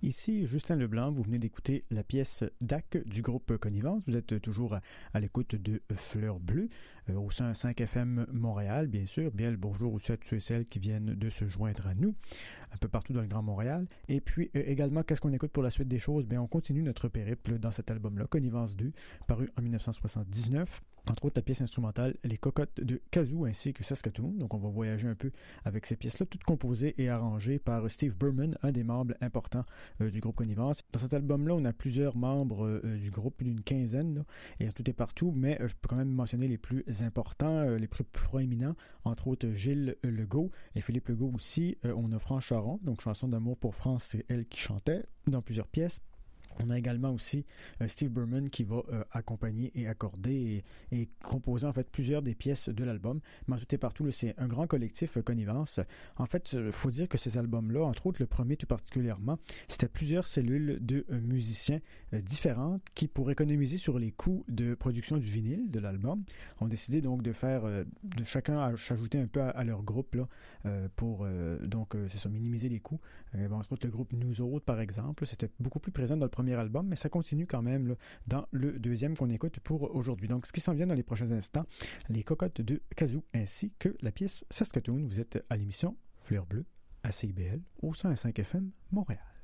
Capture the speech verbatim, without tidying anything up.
Ici Justin Leblanc, vous venez d'écouter la pièce D A C du groupe Connivence. Vous êtes toujours à, à l'écoute de Fleurs Bleues euh, au cent cinq F M Montréal, bien sûr. Bien le bonjour aussi à tous ceux et celles qui viennent de se joindre à nous, un peu partout dans le Grand Montréal. Et puis euh, également, qu'est-ce qu'on écoute pour la suite des choses? Bien, on continue notre périple dans cet album-là, Connivence deux, paru en dix-neuf cent soixante-dix-neuf. Entre autres, la pièce instrumentale Les Cocottes de Kazoo ainsi que Saskatoon. Donc, on va voyager un peu avec ces pièces-là, toutes composées et arrangées par Steve Berman, un des membres importants euh, du groupe Connivence. Dans cet album-là, on a plusieurs membres euh, du groupe, plus d'une quinzaine, là, et tout est partout, mais euh, je peux quand même mentionner les plus importants, euh, les plus proéminents, entre autres Gilles Legault et Philippe Legault aussi. Euh, on a France Charon, donc Chanson d'amour pour France, c'est elle qui chantait dans plusieurs pièces. On a également aussi euh, Steve Berman qui va euh, accompagner et accorder et, et composer en fait plusieurs des pièces de l'album. Mais tout est partout, là, c'est un grand collectif euh, Connivence. En fait, il euh, faut dire que ces albums-là, entre autres le premier tout particulièrement, c'était plusieurs cellules de euh, musiciens euh, différentes qui, pour économiser sur les coûts de production du vinyle de l'album, ont décidé donc de faire, euh, de chacun à s'ajouter un peu à, à leur groupe là, euh, pour euh, donc euh, c'est ça, minimiser les coûts. Euh, entre autres le groupe Nous Autres par exemple, c'était beaucoup plus présent dans le premier album, mais ça continue quand même là, dans le deuxième qu'on écoute pour aujourd'hui. Donc, ce qui s'en vient dans les prochains instants, les Cocottes de Kazoo ainsi que la pièce Saskatoon. Vous êtes à l'émission Fleurs Bleues à C I B L au cent cinq F M Montréal.